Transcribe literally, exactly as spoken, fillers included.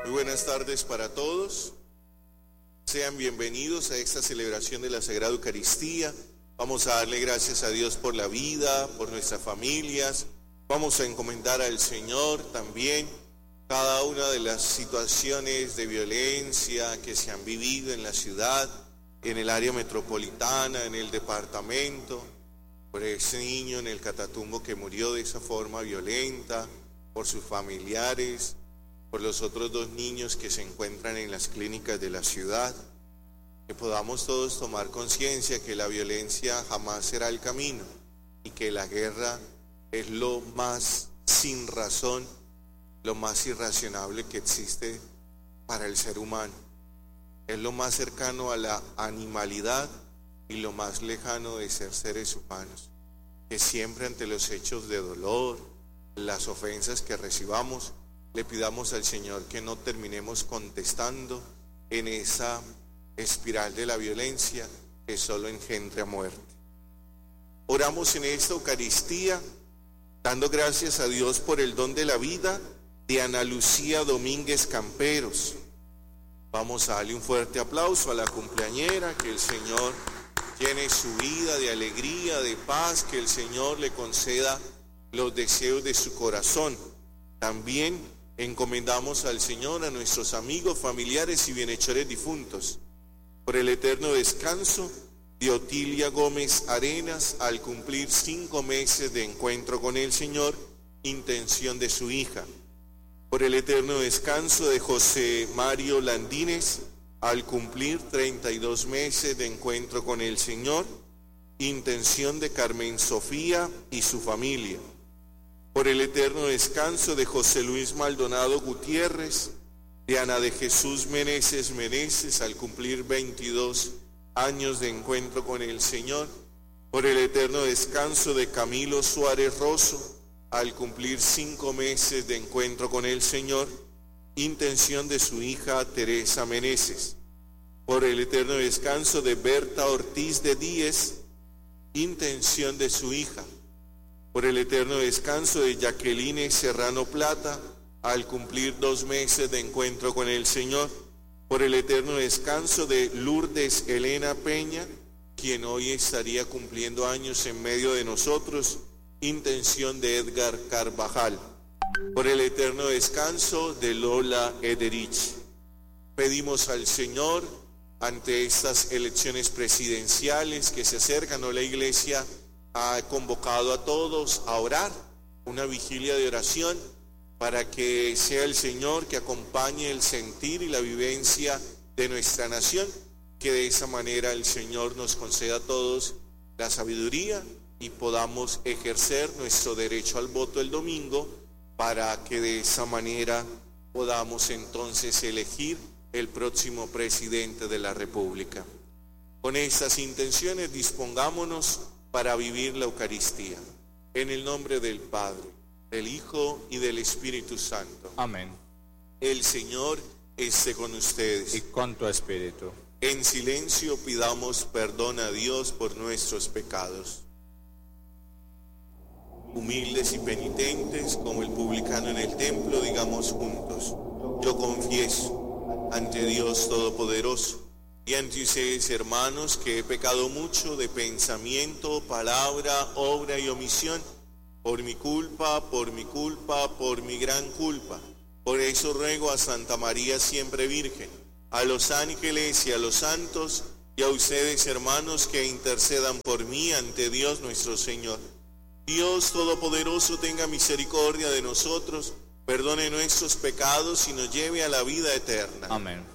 Muy buenas tardes para todos. Sean bienvenidos a esta celebración de la Sagrada Eucaristía. Vamos a darle gracias a Dios por la vida, por nuestras familias. Vamos a encomendar al Señor también cada una de las situaciones de violencia que se han vivido en la ciudad, en el área metropolitana, en el departamento, por ese niño en el Catatumbo que murió de esa forma violenta, por sus familiares, por los otros dos niños que se encuentran en las clínicas de la ciudad. Que podamos todos tomar conciencia que la violencia jamás será el camino y que la guerra es lo más sin razón, lo más irracionable que existe para el ser humano. Es lo más cercano a la animalidad y lo más lejano de ser seres humanos. Que siempre ante los hechos de dolor, las ofensas que recibamos, le pidamos al Señor que no terminemos contestando en esa espiral de la violencia que solo engendra muerte. Oramos en esta Eucaristía dando gracias a Dios por el don de la vida de Ana Lucía Domínguez Camperos. Vamos a darle un fuerte aplauso a la cumpleañera, que el Señor llene su vida de alegría, de paz, que el Señor le conceda los deseos de su corazón. También encomendamos al Señor a nuestros amigos, familiares y bienhechores difuntos, por el eterno descanso de Otilia Gómez Arenas al cumplir cinco meses de encuentro con el Señor, intención de su hija. Por el eterno descanso de José Mario Landines al cumplir treinta y dos meses de encuentro con el Señor, intención de Carmen Sofía y su familia. Por el eterno descanso de José Luis Maldonado Gutiérrez, de Ana de Jesús Meneses Meneses al cumplir veintidós años de encuentro con el Señor. Por el eterno descanso de Camilo Suárez Rosso al cumplir cinco meses de encuentro con el Señor, intención de su hija Teresa Meneses. Por el eterno descanso de Berta Ortiz de Díez, intención de su hija. Por el eterno descanso de Jacqueline Serrano Plata al cumplir dos meses de encuentro con el Señor. Por el eterno descanso de Lourdes Elena Peña, quien hoy estaría cumpliendo años en medio de nosotros, intención de Edgar Carvajal. Por el eterno descanso de Lola Ederich. Pedimos al Señor, ante estas elecciones presidenciales que se acercan, o la Iglesia ha convocado a todos a orar, una vigilia de oración, para que sea el Señor que acompañe el sentir y la vivencia de nuestra nación, que de esa manera el Señor nos conceda a todos la sabiduría y podamos ejercer nuestro derecho al voto el domingo, para que de esa manera podamos entonces elegir el próximo presidente de la República. Con estas intenciones dispongámonos para vivir la Eucaristía. En el nombre del Padre, del Hijo y del Espíritu Santo. Amén. El Señor esté con ustedes. Y con tu espíritu. En silencio pidamos perdón a Dios por nuestros pecados. Humildes y penitentes, como el publicano en el templo, digamos juntos: yo confieso ante Dios Todopoderoso y ante ustedes, hermanos, que he pecado mucho de pensamiento, palabra, obra y omisión, por mi culpa, por mi culpa, por mi gran culpa. Por eso ruego a Santa María siempre Virgen, a los ángeles y a los santos, y a ustedes, hermanos, que intercedan por mí ante Dios nuestro Señor. Dios Todopoderoso tenga misericordia de nosotros, perdone nuestros pecados y nos lleve a la vida eterna. Amén.